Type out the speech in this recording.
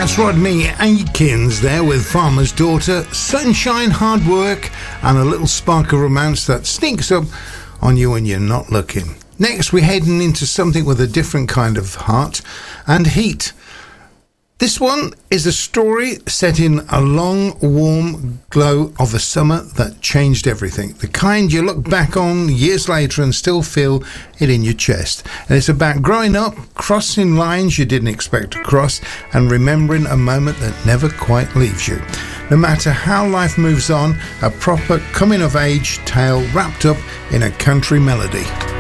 That's Rodney Aikins there with Farmer's Daughter, sunshine, hard work, and a little spark of romance that sneaks up on you when you're not looking. Next, we're heading into something with a different kind of heart and heat. This one is a story set in a long, warm glow of a summer that changed everything. The kind you look back on years later and still feel it in your chest. And it's about growing up, crossing lines you didn't expect to cross, and remembering a moment that never quite leaves you. No matter how life moves on, a proper coming-of-age tale wrapped up in a country melody.